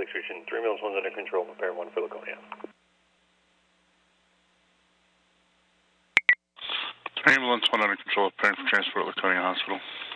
Police Station 3 Mills, 1's under control, prepare 1 for Laconia. 3 ambulance, 1 under control, preparing for transport at Laconia Hospital.